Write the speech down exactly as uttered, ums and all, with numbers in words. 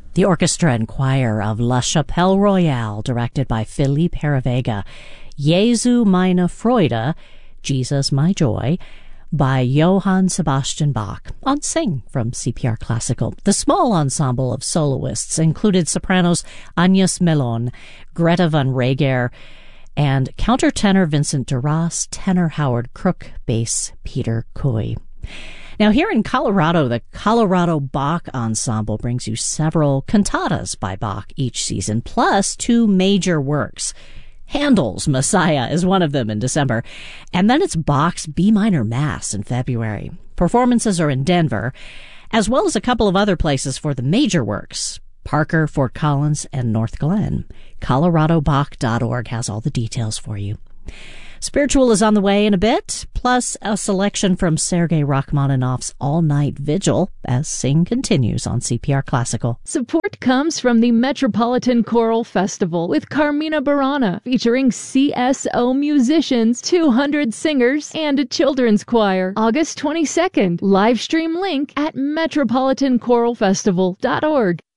The orchestra and choir of La Chapelle Royale, directed by Philippe Herrevega. Jesu meine Freude, Jesus my joy, by Johann Sebastian Bach, on Sing from C P R Classical. The small ensemble of soloists included sopranos Agnes Melon, Greta van Reger, and countertenor Vincent Duras, tenor Howard Crook, bass Peter Coy. Now, here in Colorado, the Colorado Bach Ensemble brings you several cantatas by Bach each season, plus two major works. Handel's Messiah is one of them in December, and then it's Bach's B minor Mass in February. Performances are in Denver, as well as a couple of other places for the major works, Parker, Fort Collins, and North Glen. colorado bach dot org has all the details for you. Spiritual is on the way in a bit, plus a selection from Sergei Rachmaninoff's All Night Vigil as Sing continues on C P R Classical. Support comes from the Metropolitan Choral Festival with Carmina Burana, featuring C S O musicians, two hundred singers, and a children's choir. August twenty-second, live stream link at metropolitan choral festival dot org.